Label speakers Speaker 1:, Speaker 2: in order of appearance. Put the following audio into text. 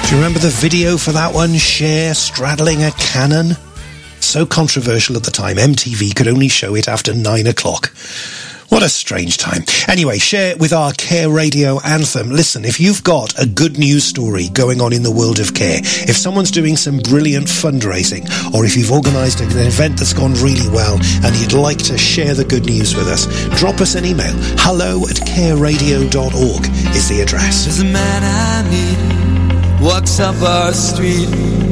Speaker 1: Do you remember the video for that one? Cher straddling a cannon? So controversial at the time, MTV could only show it after 9 o'clock. What a strange time. Anyway, Cher with our Care Radio anthem. Listen, if you've got a good news story going on in the world of care, if someone's doing some brilliant fundraising, or if you've organised an event that's gone really well and you'd like to share the good news with us, drop us an email. hello@careradio.org is the address.
Speaker 2: There's a man I meet, walks up our street,